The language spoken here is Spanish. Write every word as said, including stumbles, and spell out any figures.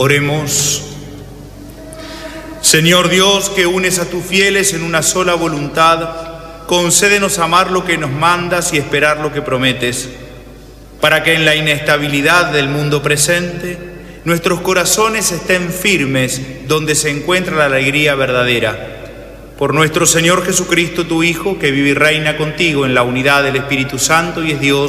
Oremos. Señor Dios, que unes a tus fieles en una sola voluntad, concédenos amar lo que nos mandas y esperar lo que prometes, para que en la inestabilidad del mundo presente nuestros corazones estén firmes donde se encuentra la alegría verdadera. Por nuestro Señor Jesucristo, tu Hijo, que vive y reina contigo en la unidad del Espíritu Santo y es Dios